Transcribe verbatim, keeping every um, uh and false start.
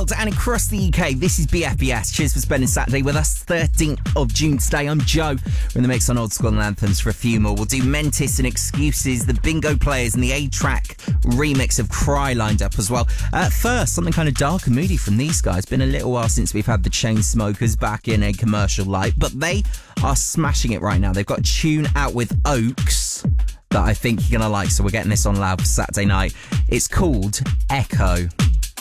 world and across the U K, this is B F B S. Cheers for spending Saturday with us. thirteenth of June today. I'm Joe. We're in the mix on Old School and Anthems for a few more. We'll do Mentis and Excuses, the Bingo Players, and the A-Track remix of Cry lined up as well. Uh, first, something kind of dark and moody from these guys. Been a little while since we've had the Chainsmokers back in a commercial light, but they are smashing it right now. They've got a tune out with Oaks that I think you're going to like, so we're getting this on loud for Saturday night. It's called Echo.